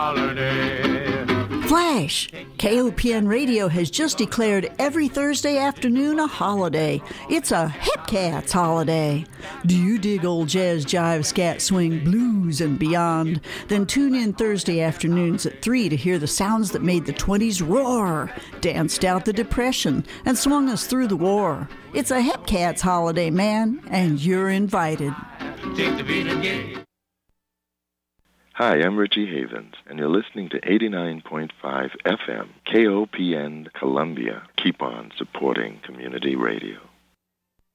Flash! KOPN Radio has just declared every Thursday afternoon a holiday. It's a Hip Cats holiday. Do you dig old jazz, jive, scat, swing, blues, and beyond? Then tune in Thursday afternoons at 3 to hear the sounds that made the 20s roar, danced out the Depression, and swung us through the war. It's a Hip Cats holiday, man, and you're invited. Take the beat and get it. Hi, I'm Richie Havens, and you're listening to 89.5 FM, KOPN Columbia. Keep on supporting community radio.